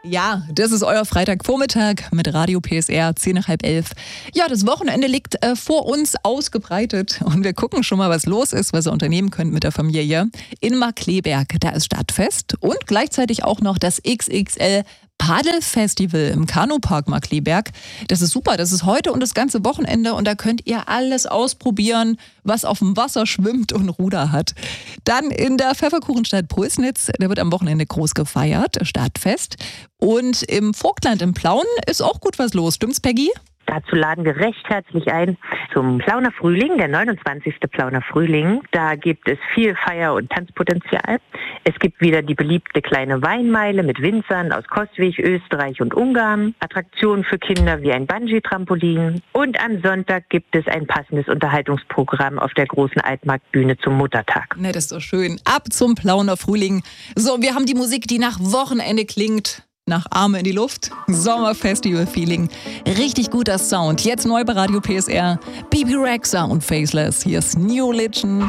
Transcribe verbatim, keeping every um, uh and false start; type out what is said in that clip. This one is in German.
Ja, das ist euer Freitagvormittag mit Radio P S R, zehn nach halb elf. Ja, das Wochenende liegt äh, vor uns ausgebreitet und wir gucken schon mal, was los ist, was ihr unternehmen könnt mit der Familie. In Markkleeberg, da ist Stadtfest und gleichzeitig auch noch das X X L Paddelfestival im Kanupark Markkleeberg. Das ist super, das ist heute und das ganze Wochenende und da könnt ihr alles ausprobieren, was auf dem Wasser schwimmt und Ruder hat. Dann in der Pfefferkuchenstadt Pulsnitz, da wird am Wochenende groß gefeiert, Stadtfest. Und im Vogtland im Plauen ist auch gut was los, stimmt's, Peggy? Dazu laden wir recht herzlich ein zum Plauner Frühling, der neunundzwanzigste Plauner Frühling. Da gibt es viel Feier- und Tanzpotenzial. Es gibt wieder die beliebte kleine Weinmeile mit Winzern aus Coswig, Österreich und Ungarn. Attraktionen für Kinder wie ein Bungee-Trampolin. Und am Sonntag gibt es ein passendes Unterhaltungsprogramm auf der großen Altmarktbühne zum Muttertag. Ne, das ist doch schön. Ab zum Plauner Frühling. So, wir haben die Musik, die nach Wochenende klingt. Nach Arme in die Luft, Sommerfestival-Feeling. Richtig guter Sound. Jetzt neu bei Radio P S R. Bibi Rexha und Faceless. Hier ist New Religion.